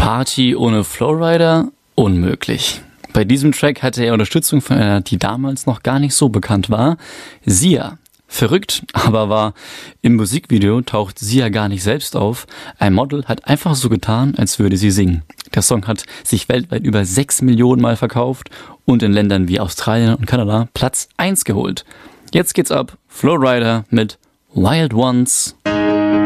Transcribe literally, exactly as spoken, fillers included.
Party ohne Flowrider? Unmöglich. Bei diesem Track hatte er Unterstützung von einer, die damals noch gar nicht so bekannt war, Sia. Verrückt, aber wahr. Im Musikvideo taucht Sia gar nicht selbst auf. Ein Model hat einfach so getan, als würde sie singen. Der Song hat sich weltweit über sechs Millionen Mal verkauft und in Ländern wie Australien und Kanada Platz eins geholt. Jetzt geht's ab. Flowrider mit Wild Ones.